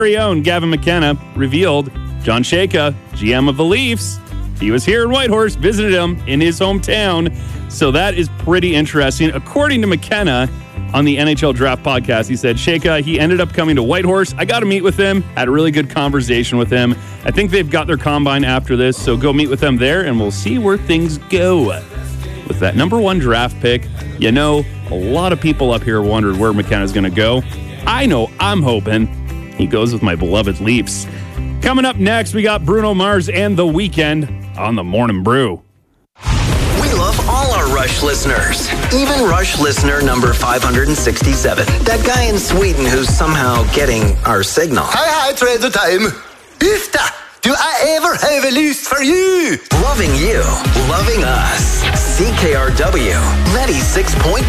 very own Gavin McKenna revealed John Shaka, GM of the Leafs, he was here in Whitehorse, visited him in his hometown. So that is pretty interesting. According to McKenna on the NHL Draft Podcast, he said, Shaka, he ended up coming to Whitehorse. I got to meet with him. Had a really good conversation with him. I think they've got their combine after this, so go meet with them there, and we'll see where things go. With that number 1 draft pick, you know, a lot of people up here wondered where McKenna's going to go. I know I'm hoping he goes with my beloved Leafs. Coming up next, we got Bruno Mars and The Weeknd on the Morning Brew. We love all our Rush listeners, even Rush listener number 567. That guy in Sweden who's somehow getting our signal. Hej, tredje time. Ufta, do I ever have a list for you? Loving you, loving us. CKRW 96.9.